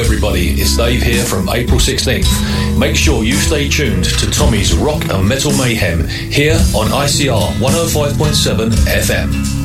everybody, it's Dave here from April 16th. Make sure you stay tuned to Tommy's Rock and Metal Mayhem here on ICR 105.7 FM.